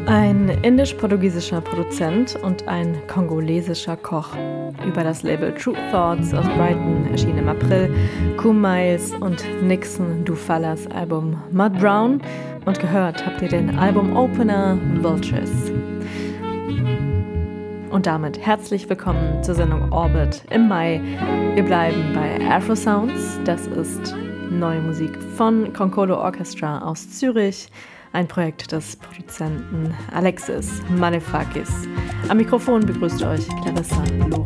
Ein indisch-portugiesischer Produzent und ein kongolesischer Koch. Über das Label True Thoughts aus Brighton erschien im April Koum Miles und Nixon Dufallas Album Mud Brown und gehört habt ihr den Album-Opener Vultures. Und damit herzlich willkommen zur Sendung Orbit im Mai. Wir bleiben bei Afro Sounds. Das ist neue Musik von Concordo Orchestra aus Zürich. Ein Projekt des Produzenten Alexis Manifakis. Am Mikrofon begrüßt euch Clarissa Loh.